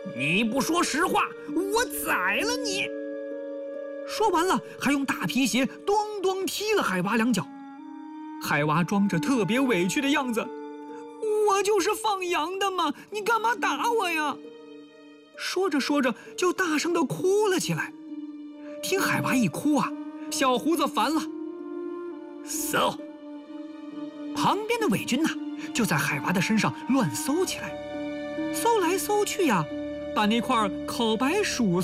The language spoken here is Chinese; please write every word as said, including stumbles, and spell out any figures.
你不说实话，我宰了你！”说完了，还用大皮鞋咚咚踢了海娃两脚。海娃装着特别委屈的样子：“我就是放羊的嘛，你干嘛打我呀？”说着说着就大声地哭了起来。听海娃一哭啊，小胡子烦了，搜。旁边的伪军呐、啊，就在海娃的身上乱搜起来，搜来搜去呀、啊，把那块烤白薯